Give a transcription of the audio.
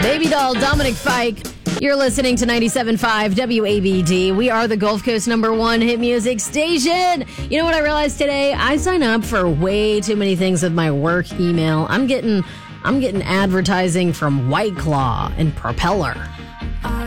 Baby Doll, Dominic Fike. You're listening to 97.5 WABD. We are the Gulf Coast #1 hit music station. You know what I realized today? I sign up for way too many things with my work email. I'm getting advertising from White Claw and Propeller.